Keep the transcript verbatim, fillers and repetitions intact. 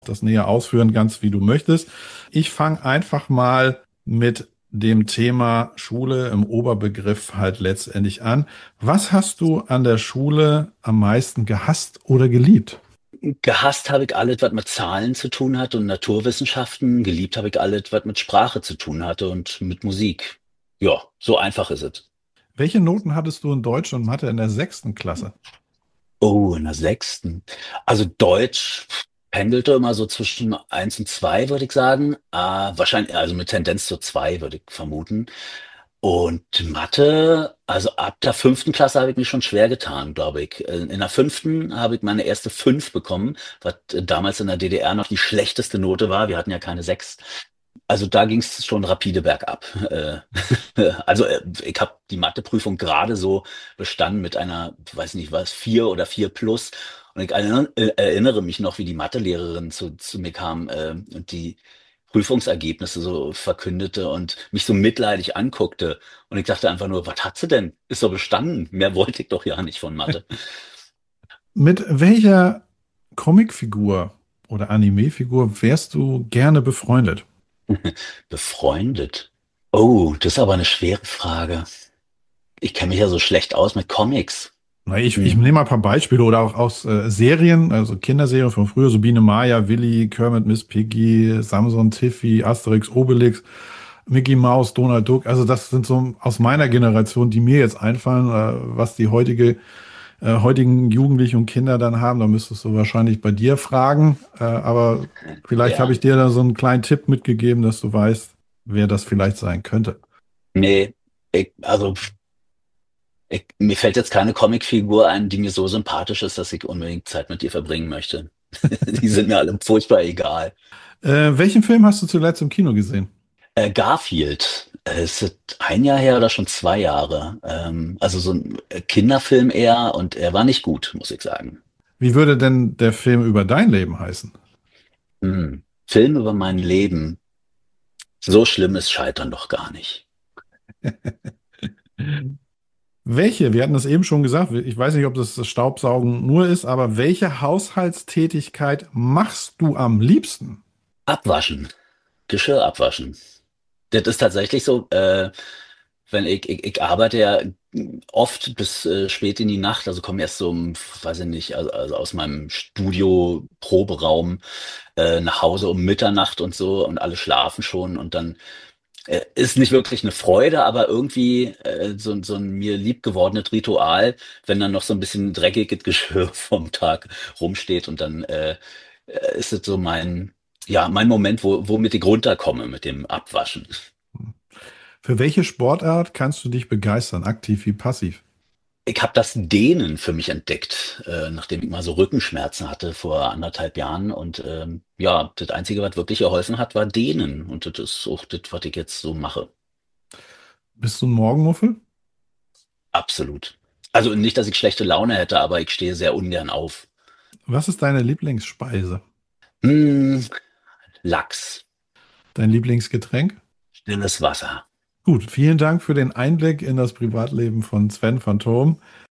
das näher ausführen, ganz wie du möchtest. Ich fange einfach mal mit dem Thema Schule im Oberbegriff halt letztendlich an. Was hast du an der Schule am meisten gehasst oder geliebt? Gehasst habe ich alles, was mit Zahlen zu tun hat und Naturwissenschaften. Geliebt habe ich alles, was mit Sprache zu tun hatte und mit Musik. Ja, so einfach ist es. Welche Noten hattest du in Deutsch und Mathe in der sechsten Klasse? Oh, in der sechsten. Also Deutsch pendelte immer so zwischen eins und zwei, würde ich sagen. Ah, wahrscheinlich, also mit Tendenz zu zwei, würde ich vermuten. Und Mathe, also ab der fünften Klasse habe ich mich schon schwer getan, glaube ich. In in der fünften habe ich meine erste fünf bekommen, was äh, damals in der D D R noch die schlechteste Note war. Wir hatten ja keine sechs. Also da ging es schon rapide bergab. Äh, also äh, ich habe die Matheprüfung gerade so bestanden mit einer, weiß nicht was, vier oder vier plus. Und ich erinnere, äh, erinnere mich noch, wie die Mathelehrerin zu, zu mir kam äh, und die Prüfungsergebnisse so verkündete und mich so mitleidig anguckte. Und ich dachte einfach nur, was hat sie denn? Ist doch bestanden. Mehr wollte ich doch ja nicht von Mathe. Mit welcher Comicfigur oder Anime-Figur wärst du gerne befreundet? Befreundet. Oh, das ist aber eine schwere Frage. Ich kenne mich ja so schlecht aus mit Comics. Na, ich, ich Hm. nehme mal ein paar Beispiele oder auch aus äh, Serien, also Kinderserien von früher, so Biene Maya, Willi, Kermit, Miss Piggy, Samson, Tiffy, Asterix, Obelix, Mickey Mouse, Donald Duck. Also das sind so aus meiner Generation, die mir jetzt einfallen, äh, was die heutige, äh, heutigen Jugendlichen und Kinder dann haben. Da müsstest du wahrscheinlich bei dir fragen. Äh, aber vielleicht habe Ja. ich dir da so einen kleinen Tipp mitgegeben, dass du weißt, wer das vielleicht sein könnte. Nee, ich, also ich, mir fällt jetzt keine Comicfigur ein, die mir so sympathisch ist, dass ich unbedingt Zeit mit ihr verbringen möchte. Die sind mir alle furchtbar egal. Äh, welchen Film hast du zuletzt im Kino gesehen? Äh, Garfield, äh, ist es ein Jahr her oder schon zwei Jahre? Ähm, also so ein äh, Kinderfilm eher und er war nicht gut, muss ich sagen. Wie würde denn der Film über dein Leben heißen? Hm. Film über mein Leben. So schlimm ist Scheitern doch gar nicht. Welche, wir hatten das eben schon gesagt, ich weiß nicht, ob das das Staubsaugen nur ist, aber welche Haushaltstätigkeit machst du am liebsten? Abwaschen, Geschirr abwaschen. Das ist tatsächlich so, äh, wenn ich, ich, ich arbeite ja oft bis äh, spät in die Nacht, also komme erst so um, weiß ich nicht, also, also aus meinem Studio, Proberaum äh, nach Hause um Mitternacht und so und alle schlafen schon und dann äh, ist nicht wirklich eine Freude, aber irgendwie äh, so, so ein mir lieb gewordenes Ritual, wenn dann noch so ein bisschen dreckiges Geschirr vom Tag rumsteht und dann äh, äh, ist es so mein, ja, mein Moment, wo, womit ich runterkomme mit dem Abwaschen. Für welche Sportart kannst du dich begeistern, aktiv wie passiv? Ich habe das Dehnen für mich entdeckt, äh, nachdem ich mal so Rückenschmerzen hatte vor anderthalb Jahren. Und ähm, ja, das Einzige, was wirklich geholfen hat, war Dehnen. Und das ist auch das, was ich jetzt so mache. Bist du ein Morgenmuffel? Absolut. Also nicht, dass ich schlechte Laune hätte, aber ich stehe sehr ungern auf. Was ist deine Lieblingsspeise? Hm, Lachs, Dein Lieblingsgetränk? stilles Wasser. Gut, vielen Dank für den Einblick in das Privatleben von Sven Phantom.